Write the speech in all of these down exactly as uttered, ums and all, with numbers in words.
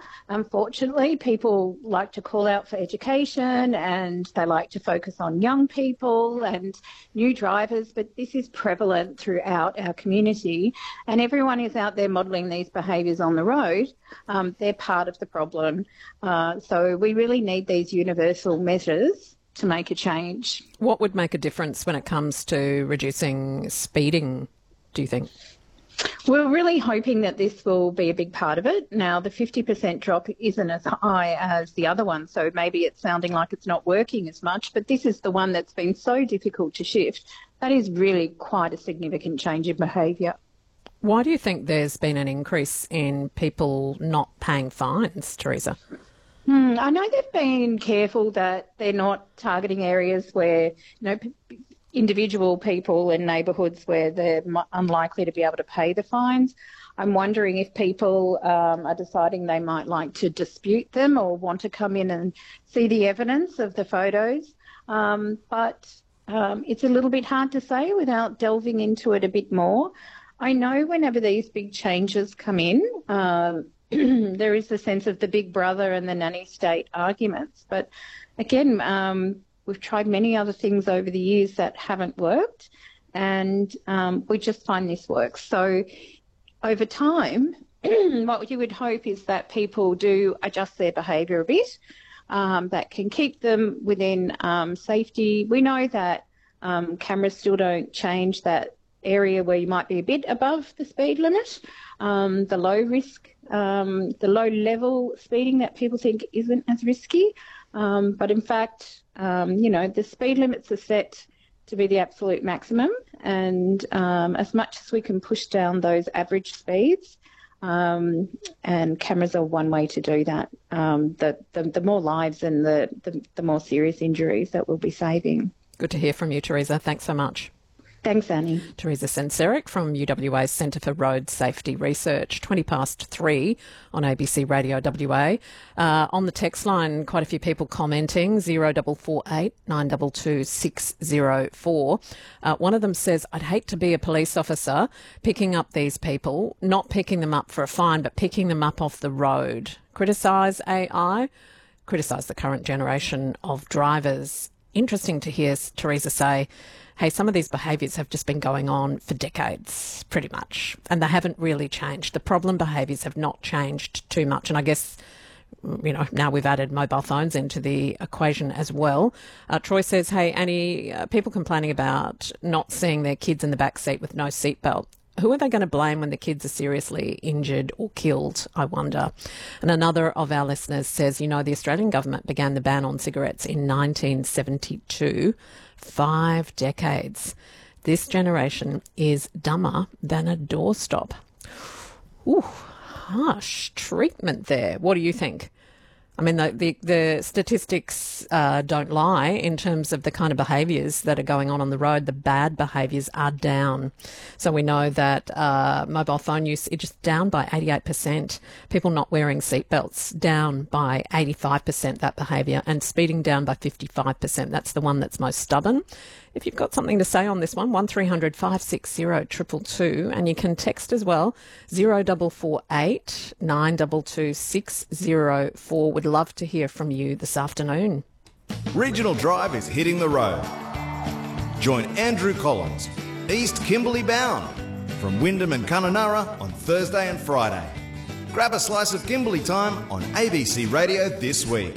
Unfortunately, people like to call out for education and they like to focus on young people and new drivers, but this is prevalent throughout our community, and everyone is out there modelling these behaviours on the road. Um, they're part of the problem. Uh, so we really need these universal measures to make a change. What would make a difference when it comes to reducing speeding, do you think? We're really hoping that this will be a big part of it. Now, the fifty percent drop isn't as high as the other one, so maybe it's sounding like it's not working as much, but this is the one that's been so difficult to shift. That is really quite a significant change in behaviour. Why do you think there's been an increase in people not paying fines, Teresa? Hmm, I know they've been careful that they're not targeting areas where, you know, p- individual people in neighbourhoods where they're unlikely to be able to pay the fines. I'm wondering if people um, are deciding they might like to dispute them or want to come in and see the evidence of the photos. Um, but um, it's a little bit hard to say without delving into it a bit more. I know whenever these big changes come in, um, there is the sense of the big brother and the nanny state arguments. But again, um, we've tried many other things over the years that haven't worked, and um, we just find this works. So over time, what you would hope is that people do adjust their behaviour a bit. Um, that can keep them within um, safety. We know that um, cameras still don't change that area where you might be a bit above the speed limit, um, the low risk, um, the low level speeding that people think isn't as risky. Um, but in fact, um, you know, the speed limits are set to be the absolute maximum, and um, as much as we can push down those average speeds, um, and cameras are one way to do that, um, the, the, the more lives and the, the, the more serious injuries that we'll be saving. Good to hear from you, Teresa. Thanks so much. Thanks, Annie. Teresa Senseric from U W A's Centre for Road Safety Research, twenty past three on A B C Radio W A. Uh, on the text line, quite a few people commenting, zero double four eight nine double two six zero four. Uh, one of them says, I'd hate to be a police officer picking up these people, not picking them up for a fine, but picking them up off the road. Criticise A I, criticise the current generation of drivers. Interesting to hear Teresa say, hey, some of these behaviours have just been going on for decades, pretty much, and they haven't really changed. The problem behaviours have not changed too much, and I guess, you know, now we've added mobile phones into the equation as well. Uh, Troy says, hey, Annie, uh, people complaining about not seeing their kids in the back seat with no seatbelt. Who are they going to blame when the kids are seriously injured or killed, I wonder? And another of our listeners says, you know, the Australian government began the ban on cigarettes in nineteen seventy-two. Five decades. This generation is dumber than a doorstop. Ooh, harsh treatment there. What do you think? I mean, the the, the statistics uh, don't lie in terms of the kind of behaviours that are going on on the road. The bad behaviours are down. So we know that uh, mobile phone use is just down by eighty-eight percent. People not wearing seatbelts down by eighty-five percent, that behaviour, and speeding down by fifty-five percent. That's the one that's most stubborn. If you've got something to say on this one, one three hundred five six zero two two two, and you can text as well, zero double four eight nine double two six zero four. Would love to hear from you this afternoon. Regional Drive is hitting the road. Join Andrew Collins, East Kimberley bound, from Wyndham and Kununurra on Thursday and Friday. Grab a slice of Kimberley time on A B C Radio this week.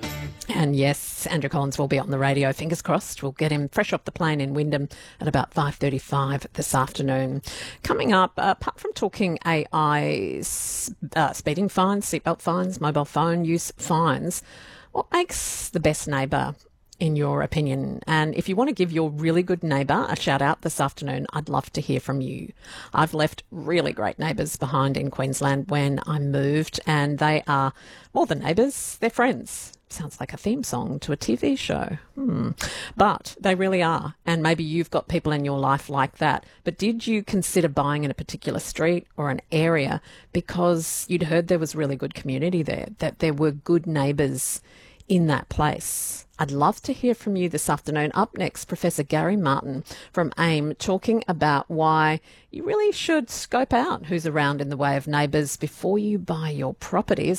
And yes, Andrew Collins will be on the radio, fingers crossed. We'll get him fresh off the plane in Wyndham at about five thirty-five this afternoon. Coming up, uh, apart from talking A I, uh, speeding fines, seatbelt fines, mobile phone use fines, what makes the best neighbour in your opinion? And if you want to give your really good neighbour a shout out this afternoon, I'd love to hear from you. I've left really great neighbours behind in Queensland when I moved, and they are more than neighbours, they're friends. Sounds like a theme song to a T V show. Hmm. But they really are. And maybe you've got people in your life like that. But did you consider buying in a particular street or an area because you'd heard there was really good community there, that there were good neighbours in that place? I'd love to hear from you this afternoon. Up next, Professor Gary Martin from AIM talking about why you really should scope out who's around in the way of neighbours before you buy your property.